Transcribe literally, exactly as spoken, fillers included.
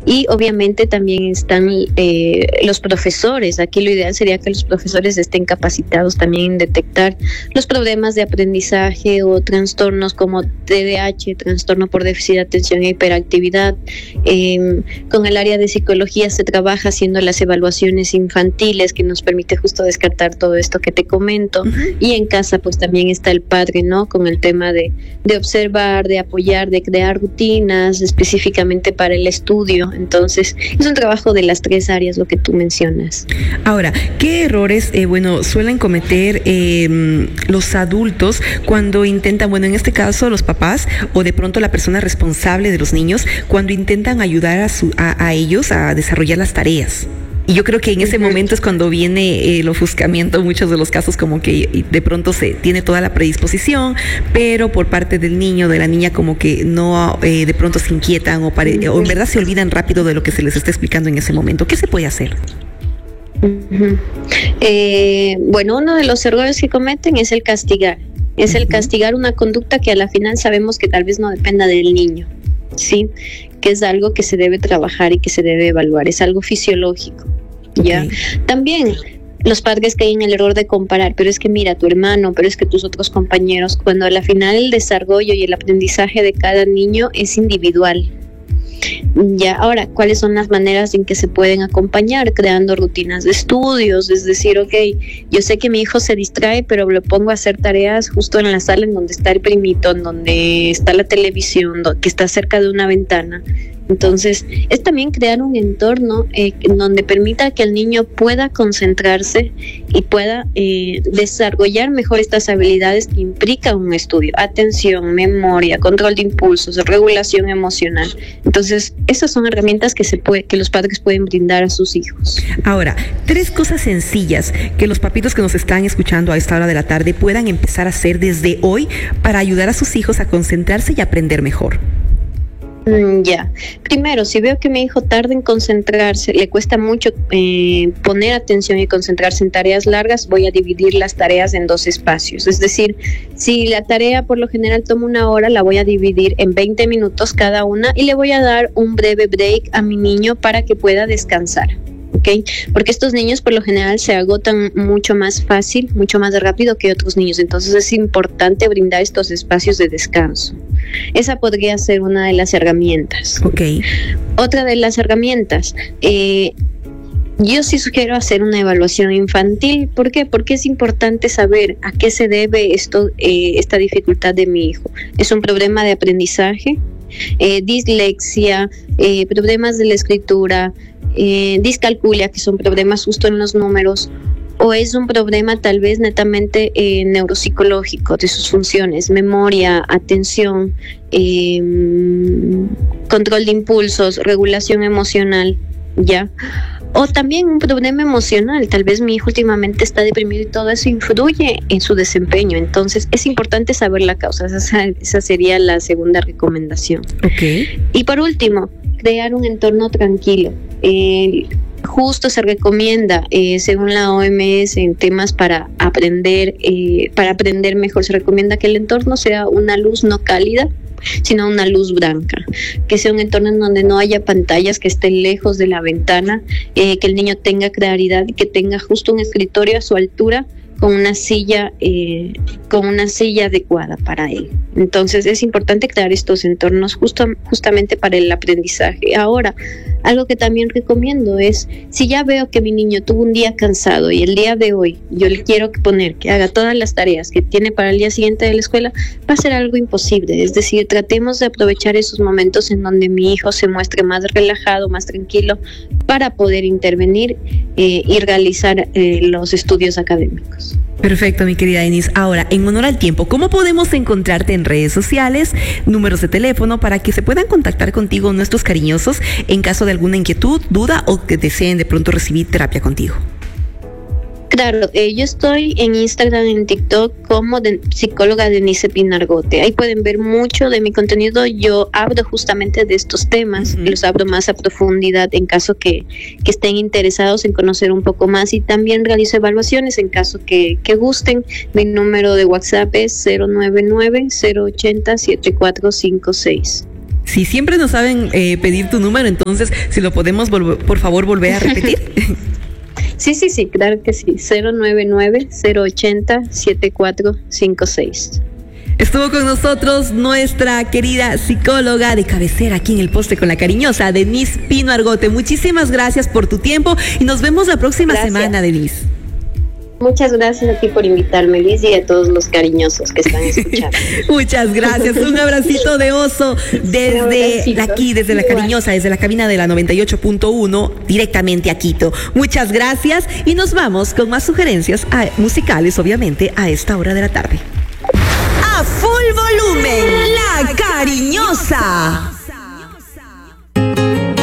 Y obviamente también están eh, los profesores. Aquí lo ideal sería que los profesores estén capacitados también en detectar los problemas de aprendizaje o trastornos como T D A H, trastorno por déficit de atención e hiperactividad. Eh, con el área de psicología se trabaja haciendo las evaluaciones infantiles, que nos permite justo descartar todo esto que te comento. Uh-huh. Y en casa pues también está el padre, ¿no? Con el tema de, de observar, de apoyar, de crear rutinas específicamente para el estudio. Entonces es un trabajo de las tres áreas, lo que tú mencionas. Ahora, ¿qué errores eh, bueno suelen cometer eh, los adultos cuando intentan, bueno, en este caso los papás o de pronto la persona responsable de los niños, cuando intentan ayudar a, su, a, a ellos a desarrollar las tareas? Y yo creo que en ese momento es cuando viene el ofuscamiento, muchos de los casos, como que de pronto se tiene toda la predisposición, pero por parte del niño, de la niña, como que no, eh, de pronto se inquietan o, pare- o en verdad se olvidan rápido de lo que se les está explicando en ese momento. ¿Qué se puede hacer? Uh-huh. Eh, bueno, uno de los errores que cometen es el castigar. Es uh-huh. el castigar una conducta que a la final sabemos que tal vez no dependa del niño, ¿sí? Que es algo que se debe trabajar y que se debe evaluar, es algo fisiológico, ¿ya? Okay. También los padres caen en el error de comparar, pero es que mira, tu hermano, pero es que tus otros compañeros, cuando a la final el desarrollo y el aprendizaje de cada niño es individual. Ya, ahora, ¿cuáles son las maneras en que se pueden acompañar? Creando rutinas de estudios, es decir, ok, yo sé que mi hijo se distrae, pero lo pongo a hacer tareas justo en la sala en donde está el primito, en donde está la televisión, que está cerca de una ventana. Entonces, es también crear un entorno eh, en donde permita que el niño pueda concentrarse y pueda eh, desarrollar mejor estas habilidades que implica un estudio: atención, memoria, control de impulsos, regulación emocional. Entonces, esas son herramientas que se puede, que los padres pueden brindar a sus hijos. Ahora, tres cosas sencillas que los papitos que nos están escuchando a esta hora de la tarde puedan empezar a hacer desde hoy para ayudar a sus hijos a concentrarse y aprender mejor. Mm, ya, primero, si veo que mi hijo tarda en concentrarse, le cuesta mucho eh, poner atención y concentrarse en tareas largas, voy a dividir las tareas en dos espacios. Es decir, si la tarea por lo general toma una hora, la voy a dividir en veinte minutos cada una y le voy a dar un breve break a mi niño para que pueda descansar. ¿Okay? Porque estos niños por lo general se agotan mucho más fácil, mucho más rápido que otros niños. Entonces es importante brindar estos espacios de descanso. Esa podría ser una de las herramientas. Okay. Otra de las herramientas, eh, yo sí sugiero hacer una evaluación infantil. ¿Por qué? Porque es importante saber a qué se debe esto, eh, esta dificultad de mi hijo. ¿Es un problema de aprendizaje? Eh, dislexia, eh, problemas de la escritura, Eh, discalculia, que son problemas justo en los números, o es un problema tal vez netamente eh, neuropsicológico de sus funciones, memoria, atención, eh, control de impulsos, regulación emocional, ¿ya? O también un problema emocional, tal vez mi hijo últimamente está deprimido y todo eso influye en su desempeño. Entonces es importante saber la causa. Esa, esa sería la segunda recomendación. Okay. Y por último, crear un entorno tranquilo. Eh, justo se recomienda, eh, según la O M S, en temas para aprender, eh, para aprender mejor, se recomienda que el entorno sea una luz no cálida, sino una luz blanca, que sea un entorno en donde no haya pantallas, que esté lejos de la ventana, eh, que el niño tenga claridad y que tenga justo un escritorio a su altura con una silla eh, con una silla adecuada para él. Entonces es importante crear estos entornos justo, justamente para el aprendizaje. Ahora, algo que también recomiendo es, si ya veo que mi niño tuvo un día cansado y el día de hoy yo le quiero poner que haga todas las tareas que tiene para el día siguiente de la escuela, va a ser algo imposible. Es decir, tratemos de aprovechar esos momentos en donde mi hijo se muestre más relajado, más tranquilo, para poder intervenir eh, y realizar eh, los estudios académicos. Perfecto, mi querida Denise. Ahora, en honor al tiempo, ¿cómo podemos encontrarte en redes sociales, números de teléfono, para que se puedan contactar contigo nuestros cariñosos en caso de alguna inquietud, duda o que deseen de pronto recibir terapia contigo? Claro, eh, yo estoy en Instagram, en TikTok como de, psicóloga Denise Pinargote. Ahí pueden ver mucho de mi contenido. Yo hablo justamente de estos temas, uh-huh. los hablo más a profundidad en caso que, que estén interesados en conocer un poco más, y también realizo evaluaciones en caso que, que gusten. Mi número de WhatsApp es cero nueve nueve, cero ocho cero, siete cuatro cinco seis. Si siempre nos saben eh, pedir tu número, entonces si lo podemos volver, por favor volver a repetir. Sí, sí, sí, claro que sí. cero nueve nueve, cero ochenta, setenta y cuatro cincuenta y seis. Estuvo con nosotros nuestra querida psicóloga de cabecera aquí en El Postre con la Cariñosa, Denise Pino Argote. Muchísimas gracias por tu tiempo y nos vemos la próxima gracias. semana, Denise. Muchas gracias a ti por invitarme, Liz, y a todos los cariñosos que están escuchando. Muchas gracias. Un abracito de oso desde aquí, desde la Cariñosa, desde la cabina de la noventa y ocho punto uno, directamente a Quito. Muchas gracias y nos vamos con más sugerencias a, musicales, obviamente, a esta hora de la tarde. A full volumen, la Cariñosa.